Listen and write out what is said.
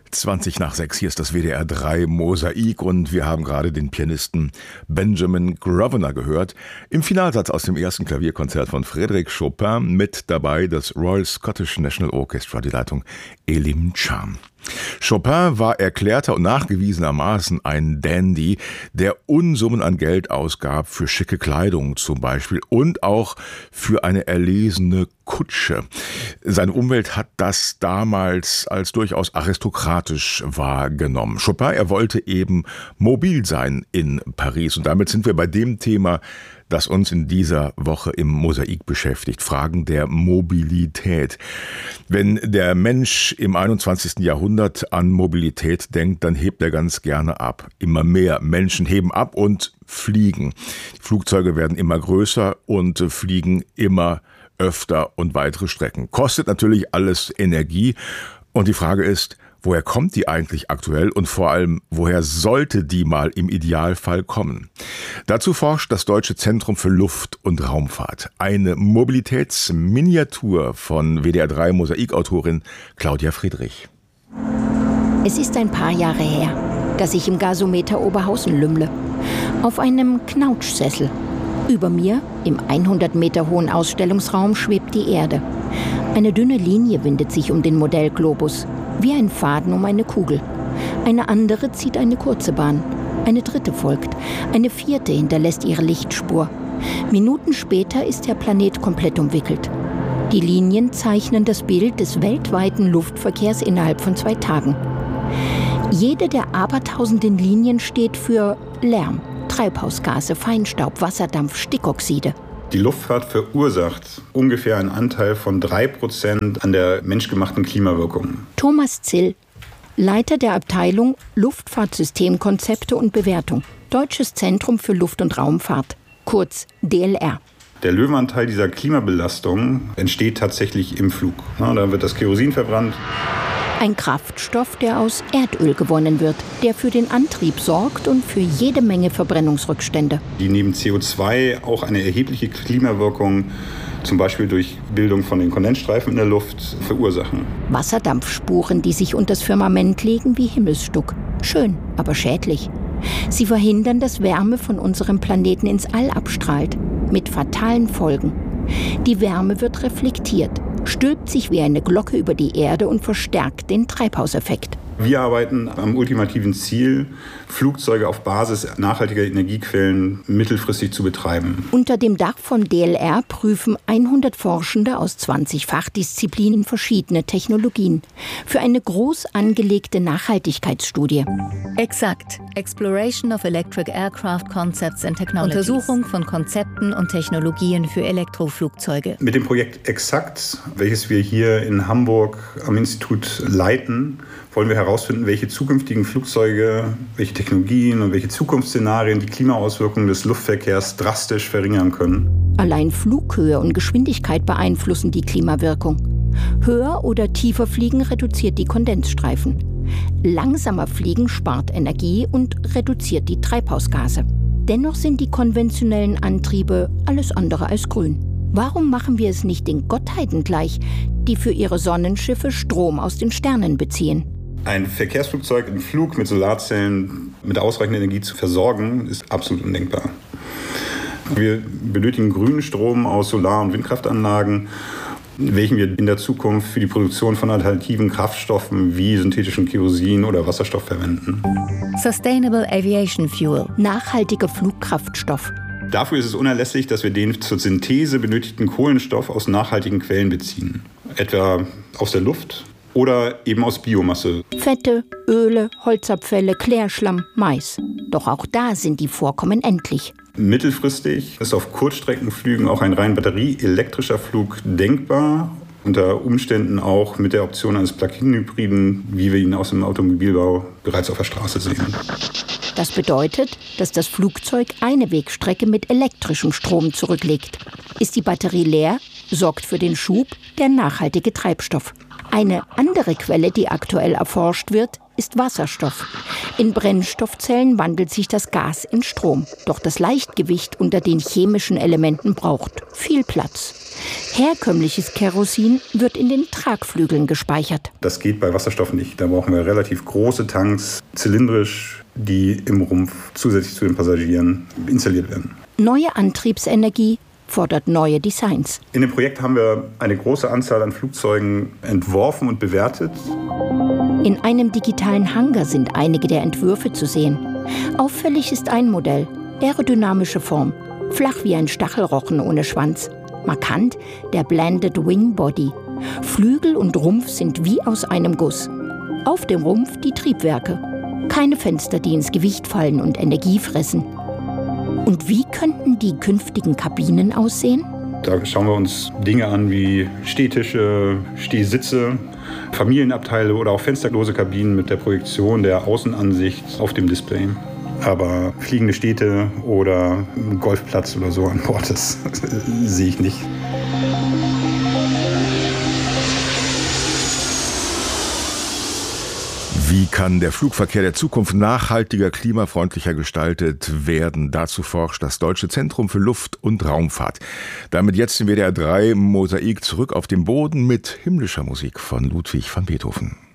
20:20, hier ist das WDR 3 Mosaik und wir haben gerade den Pianisten Benjamin Grosvenor gehört. Im Finalsatz aus dem ersten Klavierkonzert von Frédéric Chopin, mit dabei das Royal Scottish National Orchestra, die Leitung Elim Chan. Chopin war erklärter und nachgewiesenermaßen ein Dandy, der Unsummen an Geld ausgab für schicke Kleidung zum Beispiel und auch für eine erlesene Kutsche. Seine Umwelt hat das damals als durchaus aristokratisch wahrgenommen. Chopin, er wollte eben mobil sein in Paris und damit sind wir bei dem Thema, das uns in dieser Woche im Mosaik beschäftigt. Fragen der Mobilität. Wenn der Mensch im 21. Jahrhundert an Mobilität denkt, dann hebt er ganz gerne ab. Immer mehr Menschen heben ab und fliegen. Die Flugzeuge werden immer größer und fliegen immer öfter und weitere Strecken. Kostet natürlich alles Energie. Und die Frage ist, woher kommt die eigentlich aktuell und vor allem, woher sollte die mal im Idealfall kommen? Dazu forscht das Deutsche Zentrum für Luft- und Raumfahrt. Eine Mobilitätsminiatur von WDR 3 Mosaikautorin Claudia Friedrich. Es ist ein paar Jahre her, dass ich im Gasometer Oberhausen lümmle. Auf einem Knautschsessel. Über mir, im 100 Meter hohen Ausstellungsraum, schwebt die Erde. Eine dünne Linie windet sich um den Modellglobus. Wie ein Faden um eine Kugel. Eine andere zieht eine kurze Bahn. Eine dritte folgt. Eine vierte hinterlässt ihre Lichtspur. Minuten später ist der Planet komplett umwickelt. Die Linien zeichnen das Bild des weltweiten Luftverkehrs innerhalb von 2 Tagen. Jede der abertausenden Linien steht für Lärm, Treibhausgase, Feinstaub, Wasserdampf, Stickoxide. Die Luftfahrt verursacht ungefähr einen Anteil von 3% an der menschgemachten Klimawirkung. Thomas Zill, Leiter der Abteilung Luftfahrtsystemkonzepte und Bewertung, Deutsches Zentrum für Luft- und Raumfahrt, kurz DLR. Der Löwenanteil dieser Klimabelastung entsteht tatsächlich im Flug. Da wird das Kerosin verbrannt. Ein Kraftstoff, der aus Erdöl gewonnen wird, der für den Antrieb sorgt und für jede Menge Verbrennungsrückstände. Die neben CO2 auch eine erhebliche Klimawirkung, zum Beispiel durch Bildung von den Kondensstreifen in der Luft, verursachen. Wasserdampfspuren, die sich unters Firmament legen wie Himmelsstuck. Schön, aber schädlich. Sie verhindern, dass Wärme von unserem Planeten ins All abstrahlt, mit fatalen Folgen. Die Wärme wird reflektiert, stülpt sich wie eine Glocke über die Erde und verstärkt den Treibhauseffekt. Wir arbeiten am ultimativen Ziel, Flugzeuge auf Basis nachhaltiger Energiequellen mittelfristig zu betreiben. Unter dem Dach von DLR prüfen 100 Forschende aus 20 Fachdisziplinen verschiedene Technologien für eine groß angelegte Nachhaltigkeitsstudie. Exakt. Exploration of Electric Aircraft Concepts and Technologies. Untersuchung von Konzepten und Technologien für Elektroflugzeuge. Mit dem Projekt Exakt, welches wir hier in Hamburg am Institut leiten, wollen wir herausfinden, welche zukünftigen Flugzeuge, welche Technologien und welche Zukunftsszenarien die Klimaauswirkungen des Luftverkehrs drastisch verringern können. Allein Flughöhe und Geschwindigkeit beeinflussen die Klimawirkung. Höher oder tiefer fliegen reduziert die Kondensstreifen. Langsamer fliegen spart Energie und reduziert die Treibhausgase. Dennoch sind die konventionellen Antriebe alles andere als grün. Warum machen wir es nicht den Gottheiten gleich, die für ihre Sonnenschiffe Strom aus den Sternen beziehen? Ein Verkehrsflugzeug im Flug mit Solarzellen mit ausreichend Energie zu versorgen, ist absolut undenkbar. Wir benötigen grünen Strom aus Solar- und Windkraftanlagen, welchen wir in der Zukunft für die Produktion von alternativen Kraftstoffen wie synthetischen Kerosin oder Wasserstoff verwenden. Sustainable Aviation Fuel. Nachhaltiger Flugkraftstoff. Dafür ist es unerlässlich, dass wir den zur Synthese benötigten Kohlenstoff aus nachhaltigen Quellen beziehen. Etwa aus der Luft oder eben aus Biomasse. Fette, Öle, Holzabfälle, Klärschlamm, Mais. Doch auch da sind die Vorkommen endlich. Mittelfristig ist auf Kurzstreckenflügen auch ein rein batterieelektrischer Flug denkbar. Unter Umständen auch mit der Option eines Plug-in-Hybriden, wie wir ihn aus dem Automobilbau bereits auf der Straße sehen. Das bedeutet, dass das Flugzeug eine Wegstrecke mit elektrischem Strom zurücklegt. Ist die Batterie leer, sorgt für den Schub der nachhaltige Treibstoff. Eine andere Quelle, die aktuell erforscht wird, ist Wasserstoff. In Brennstoffzellen wandelt sich das Gas in Strom. Doch das Leichtgewicht unter den chemischen Elementen braucht viel Platz. Herkömmliches Kerosin wird in den Tragflügeln gespeichert. Das geht bei Wasserstoff nicht. Da brauchen wir relativ große Tanks, zylindrisch, die im Rumpf zusätzlich zu den Passagieren installiert werden. Neue Antriebsenergie fordert neue Designs. In dem Projekt haben wir eine große Anzahl an Flugzeugen entworfen und bewertet. In einem digitalen Hangar sind einige der Entwürfe zu sehen. Auffällig ist ein Modell, aerodynamische Form, flach wie ein Stachelrochen ohne Schwanz. Markant der Blended Wing Body. Flügel und Rumpf sind wie aus einem Guss. Auf dem Rumpf die Triebwerke. Keine Fenster, die ins Gewicht fallen und Energie fressen. Und wie könnten die künftigen Kabinen aussehen? Da schauen wir uns Dinge an wie Stehtische, Stehsitze, Familienabteile oder auch fensterlose Kabinen mit der Projektion der Außenansicht auf dem Display. Aber fliegende Städte oder einen Golfplatz oder so an Bord, das sehe ich nicht. Wie kann der Flugverkehr der Zukunft nachhaltiger, klimafreundlicher gestaltet werden? Dazu forscht das Deutsche Zentrum für Luft- und Raumfahrt. Damit jetzt im WDR 3 Mosaik zurück auf den Boden mit himmlischer Musik von Ludwig van Beethoven.